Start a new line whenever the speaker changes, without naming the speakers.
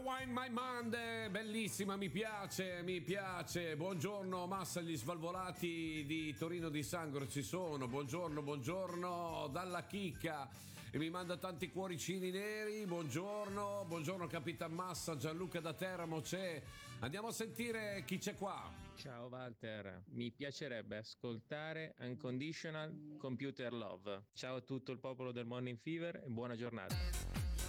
Wine My Monday, bellissima, mi piace. Buongiorno Massa, gli svalvolati di Torino di Sangro ci sono. Buongiorno dalla chicca e mi manda tanti cuoricini neri. Buongiorno Capitan Massa, Gianluca da Teramo c'è. Andiamo a sentire chi c'è qua.
Ciao Walter, mi piacerebbe ascoltare Unconditional Computer Love. Ciao a tutto il popolo del Morning Fever e buona giornata.